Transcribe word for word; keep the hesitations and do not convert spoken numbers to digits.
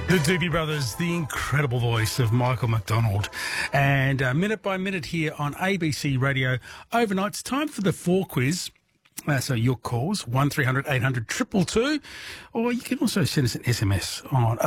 The Doobie Brothers, the incredible voice of Michael McDonald. And uh, minute by minute here on A B C Radio Overnight, it's time for the four quiz. Uh, so your calls, one three hundred eight hundred two two two, or you can also send us an S M S on